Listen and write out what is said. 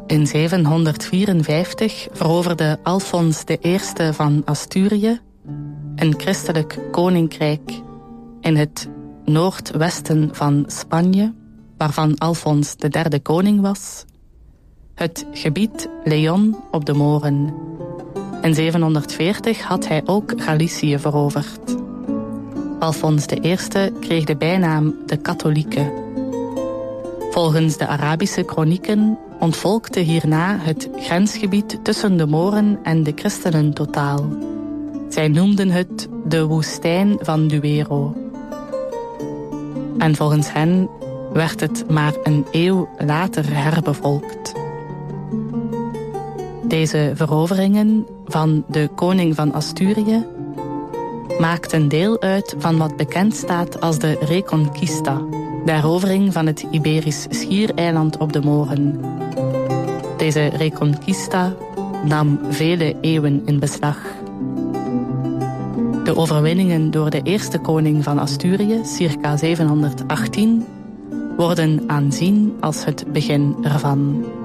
In 754 veroverde Alfons I van Asturië, een christelijk koninkrijk in het noordwesten van Spanje, waarvan Alfons III koning was, het gebied Leon op de Moren. In 740 had hij ook Galicië veroverd. Alfons I kreeg de bijnaam de Katholieke. Volgens de Arabische kronieken ontvolkte hierna het grensgebied tussen de Moren en de christenen totaal. Zij noemden het de woestijn van Duero. En volgens hen werd het maar een eeuw later herbevolkt. Deze veroveringen van de koning van Asturië maakten deel uit van wat bekend staat als de Reconquista, de herovering van het Iberisch schiereiland op de Moren. Deze Reconquista nam vele eeuwen in beslag. De overwinningen door de eerste koning van Asturië, circa 718, worden aanzien als het begin ervan.